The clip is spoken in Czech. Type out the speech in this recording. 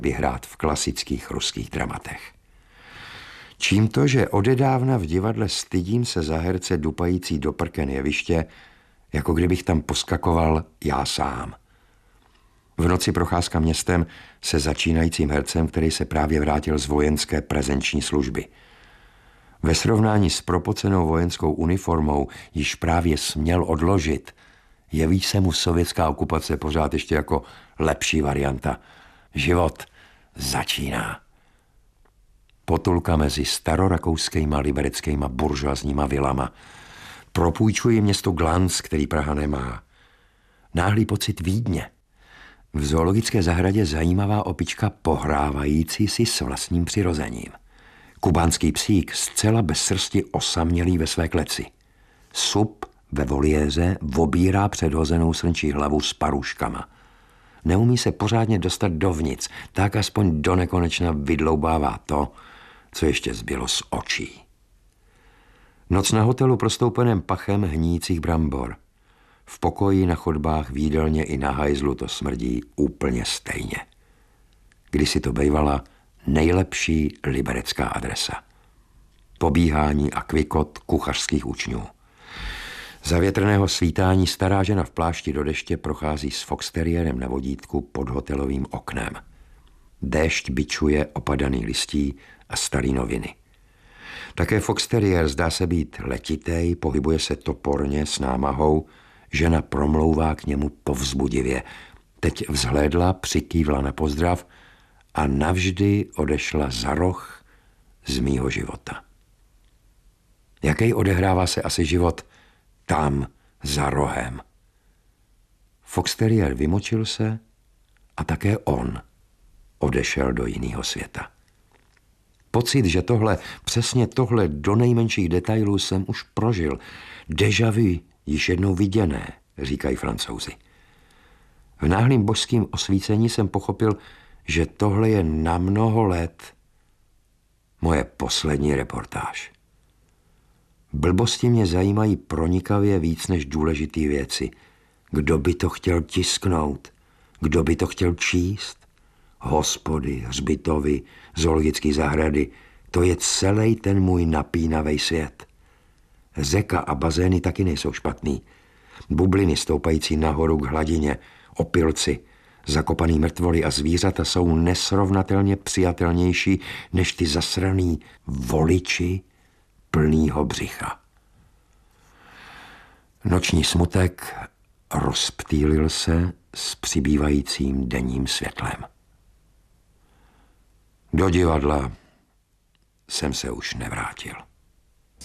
vyhrát v klasických ruských dramatech. Čím to, že odedávna v divadle stydím se za herce dupající do prken jeviště, jako kdybych tam poskakoval já sám. V noci procházka městem se začínajícím hercem, který se právě vrátil z vojenské prezenční služby. Ve srovnání s propocenou vojenskou uniformou již právě směl odložit, jeví se mu sovětská okupace pořád ještě jako lepší varianta. Život začíná. Potulka mezi starorakouskýma libereckýma buržoazníma vilama. Propůjčuje město Glanz, který Praha nemá. Náhlý pocit Vídně. V zoologické zahradě zajímavá opička pohrávající si s vlastním přirozením. Kubánský psík zcela bez srsti osamělý ve své kleci. Sup ve voliéře obírá předhozenou srnčí hlavu s paruškama. Neumí se pořádně dostat dovnitř, tak aspoň do nekonečna vydloubává to, co ještě zbylo z očí. Noc na hotelu prostoupeném pachem hníjících brambor. V pokoji, na chodbách, v jídelně i na hajzlu to smrdí úplně stejně. Kdysi to bejvala nejlepší liberecká adresa. Pobíhání a kvikot kuchařských učňů. Za větrného svítání stará žena v plášti do deště prochází s foxteriérem na vodítku pod hotelovým oknem. Déšť bičuje opadaný listí a starý noviny. Také foxteriér zdá se být letitej, pohybuje se toporně s námahou, žena promlouvá k němu povzbudivě. Teď vzhlédla, přikývla na pozdrav a navždy odešla za roh z mýho života. Jaký odehrává se asi život tam, za rohem. Foxteriér vymočil se a také on odešel do jiného světa. Pocit, že přesně tohle do nejmenších detailů jsem už prožil. Déjà vu, již jednou viděné, říkají Francouzi. V náhlým božským osvícení jsem pochopil, že tohle je na mnoho let moje poslední reportáž. Blbosti mě zajímají pronikavě víc než důležitý věci. Kdo by to chtěl tisknout? Kdo by to chtěl číst? Hospody, hřbitovy, zoologické zahrady, to je celý ten můj napínavý svět. Řeka a bazény taky nejsou špatný. Bubliny stoupající nahoru k hladině, opilci, zakopaný mrtvoly a zvířata jsou nesrovnatelně přijatelnější než ty zasraný voliči plnýho břicha. Noční smutek rozptýlil se s přibývajícím denním světlem. Do divadla jsem se už nevrátil.